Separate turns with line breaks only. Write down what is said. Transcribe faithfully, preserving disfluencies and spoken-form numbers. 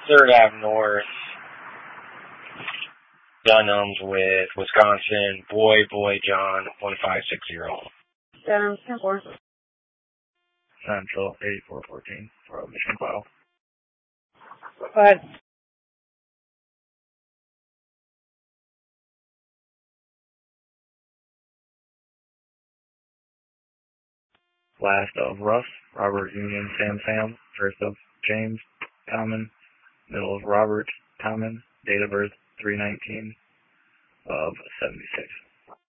third Ave North, Dunham's with Wisconsin, Boy, Boy, John, one five six zero.
Dunham's ten four.
Central, eighty-four fourteen, for a mission file.
Go ahead.
Last of Russ, Robert Union, Sam Sam. First of James, Common. Middle of Robert, Common. Date of birth, three nineteen of seventy-six.